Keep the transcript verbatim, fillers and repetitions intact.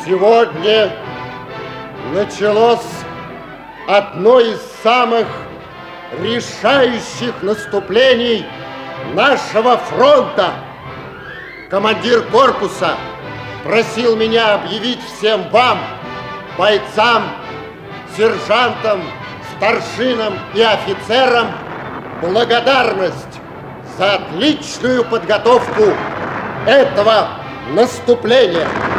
Сегодня началось одно из самых решающих наступлений нашего фронта. Командир корпуса просил меня объявить всем вам, бойцам, сержантам, старшинам и офицерам, благодарность за отличную подготовку этого наступления.